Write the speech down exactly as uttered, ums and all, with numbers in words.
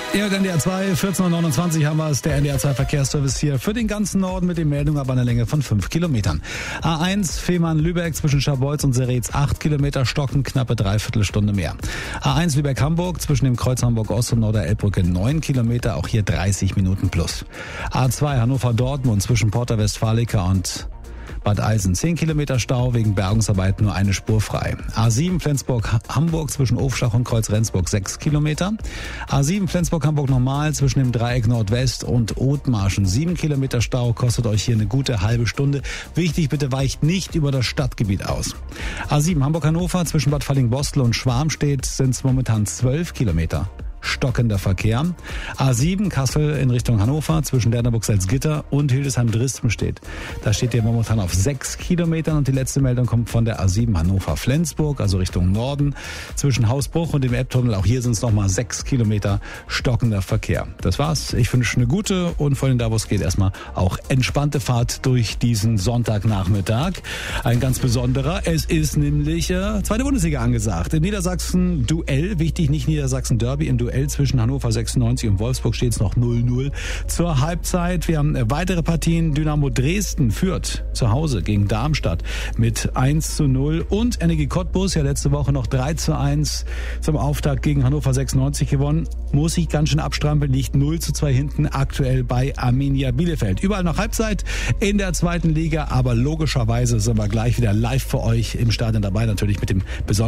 Ja, und N D R zwei, vierzehn Uhr neunundzwanzig haben wir es, der N D R zwei Verkehrsservice hier für den ganzen Norden mit den Meldungen ab einer Länge von fünf Kilometern. A eins, Fehmarn-Lübeck zwischen Scharbeutz und Seretz, acht Kilometer, Stocken, knappe Dreiviertelstunde mehr. A eins Lübeck-Hamburg zwischen dem Kreuz Hamburg-Ost und Norder-Elbbrücke, neun Kilometer, auch hier dreißig Minuten plus. A zwei, Hannover-Dortmund zwischen Porta Westfalica und Bad Eilsen, zehn Kilometer Stau, wegen Bergungsarbeit nur eine Spur frei. A sieben Flensburg-Hamburg zwischen Ofschach und Kreuz-Rendsburg, sechs Kilometer. A sieben Flensburg-Hamburg normal zwischen dem Dreieck Nordwest und Othmarschen, sieben Kilometer Stau, kostet euch hier eine gute halbe Stunde. Wichtig, bitte weicht nicht über das Stadtgebiet aus. A sieben Hamburg-Hannover zwischen Bad Falling-Bostel und Schwarmstedt sind es momentan zwölf Kilometer. Stockender Verkehr. A sieben Kassel in Richtung Hannover zwischen Lernerburg-Salzgitter und Hildesheim-Dresden-Stedt. Da steht ihr momentan auf sechs Kilometern und die letzte Meldung kommt von der A sieben Hannover-Flensburg, also Richtung Norden, zwischen Hausbruch und dem Elbtunnel. Auch hier sind es nochmal sechs Kilometer stockender Verkehr. Das war's. Ich wünsche eine gute und vor allem da, wo es geht, erstmal auch entspannte Fahrt durch diesen Sonntagnachmittag. Ein ganz besonderer. Es ist nämlich äh, zweite Bundesliga angesagt. In Niedersachsen Duell, wichtig, nicht Niedersachsen Derby, im Duell zwischen Hannover sechsundneunzig und Wolfsburg steht es noch null null zur Halbzeit. Wir haben weitere Partien. Dynamo Dresden führt zu Hause gegen Darmstadt mit eins zu null und Energie Cottbus, ja letzte Woche noch drei zu eins zum Auftakt gegen Hannover sechsundneunzig gewonnen. Muss sich ganz schön abstrampeln, liegt null zu zwei hinten aktuell bei Arminia Bielefeld. Überall noch Halbzeit in der zweiten Liga, aber logischerweise sind wir gleich wieder live für euch im Stadion dabei, natürlich mit dem besonderen